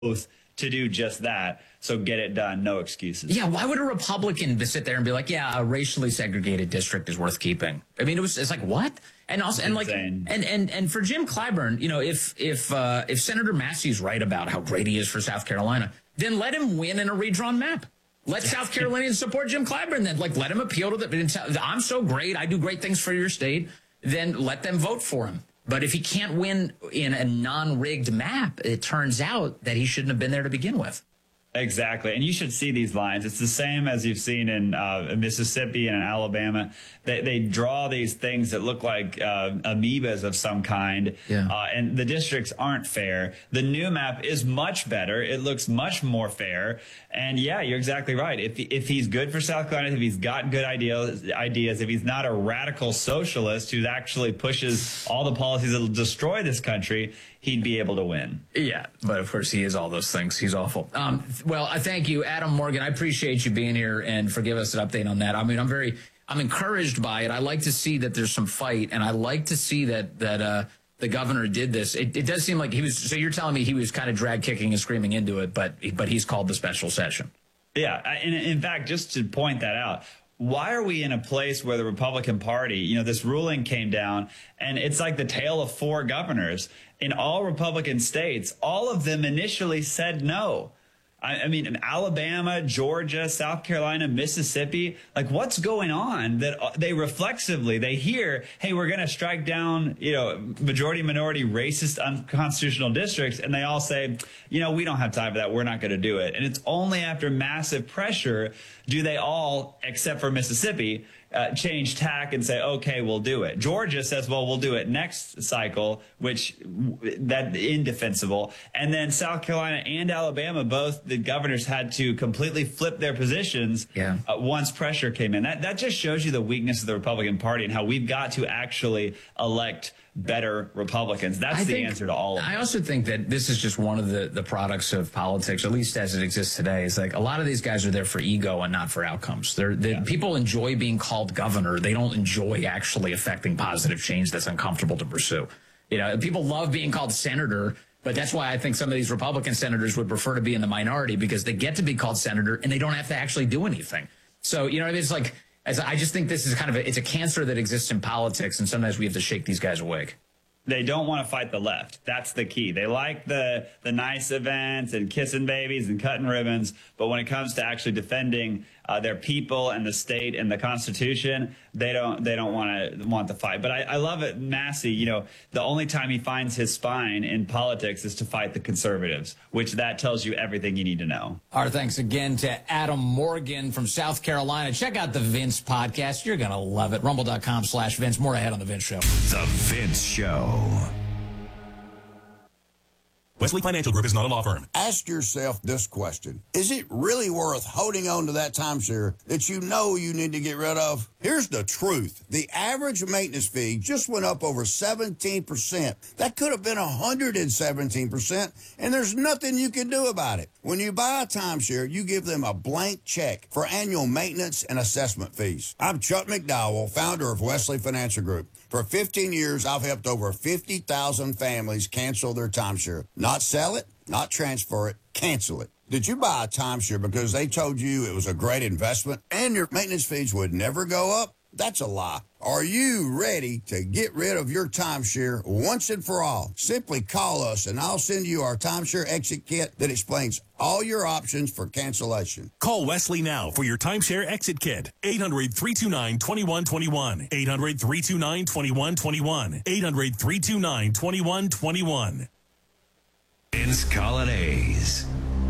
to do just that. So get it done. No excuses. Yeah, why would a Republican sit there and be like, yeah, a racially segregated district is worth keeping? I mean, it's like, what? And also, and like, and for Jim Clyburn, you know, if Senator Massey's right about how great he is for South Carolina, then let him win in a redrawn map. Let South Carolinians support Jim Clyburn. Then, like, let him appeal to the. I'm so great. I do great things for your state. Then let them vote for him. But if he can't win in a non-rigged map, it turns out that he shouldn't have been there to begin with. Exactly. And you should see these lines. It's the same as you've seen in Mississippi and in Alabama. They draw these things that look like amoebas of some kind. Yeah. And the districts aren't fair. The new map is much better. It looks much more fair. And yeah, you're exactly right. If he's good for South Carolina, if he's got good ideas, if he's not a radical socialist who actually pushes all the policies that will destroy this country, he'd be able to win. Yeah, but of course he is all those things. He's awful. Well, I thank you, Adam Morgan. I appreciate you being here and for giving us an update on that. I mean, I'm encouraged by it. I like to see that there's some fight, and I like to see that the governor did this. It does seem like he was. So you're telling me he was kind of drag kicking and screaming into it, but he's called the special session. Yeah, and in fact, just to point that out. Why are we in a place where the Republican Party, you know, this ruling came down and it's like the tale of four governors in all Republican states? All of them initially said no. I mean, in Alabama, Georgia, South Carolina, Mississippi, like what's going on that they reflexively, they hear, hey, we're going to strike down, you know, majority, minority, racist, unconstitutional districts. And they all say, you know, we don't have time for that. We're not going to do it. And it's only after massive pressure do they all, except for Mississippi, change tack and say, okay, we'll do it. Georgia says, well, we'll do it next cycle, which that indefensible. And then South Carolina and Alabama, both the governors had to completely flip their positions once pressure came in. That just shows you the weakness of the Republican Party and how we've got to actually elect better Republicans. That's the answer to all of it. I also think that this is just one of the products of politics, at least as it exists today. It's like a lot of these guys are there for ego and not for outcomes. People enjoy being called governor. They don't enjoy actually affecting positive change that's uncomfortable to pursue. You know, people love being called senator, but that's why I think some of these Republican senators would prefer to be in the minority because they get to be called senator and they don't have to actually do anything. So, you know, it's like, I just think this is kind of it's a cancer that exists in politics, and sometimes we have to shake these guys awake. They don't want to fight the left. That's the key. They like the nice events and kissing babies and cutting ribbons, but when it comes to actually defending their people and the state and the Constitution, they don't want the fight. But I love it, Massey. You know, the only time he finds his spine in politics is to fight the conservatives, which that tells you everything you need to know. Our thanks again to Adam Morgan from South Carolina. Check out the Vince podcast. You're gonna love it. Rumble.com/Vince. More ahead on the Vince Show. The Vince Show. Wesley Financial Group is not a law firm. Ask yourself this question. Is it really worth holding on to that timeshare that you know you need to get rid of? Here's the truth. The average maintenance fee just went up over 17%. That could have been 117%, and there's nothing you can do about it. When you buy a timeshare, you give them a blank check for annual maintenance and assessment fees. I'm Chuck McDowell, founder of Wesley Financial Group. For 15 years, I've helped over 50,000 families cancel their timeshare. Not sell it, not transfer it, cancel it. Did you buy a timeshare because they told you it was a great investment and your maintenance fees would never go up? That's a lie. Are you ready to get rid of your timeshare once and for all? Simply call us and I'll send you our timeshare exit kit that explains all your options for cancellation. Call Wesley now for your timeshare exit kit. 800-329-2121. 800-329-2121. 800-329-2121. Vince Colonnese.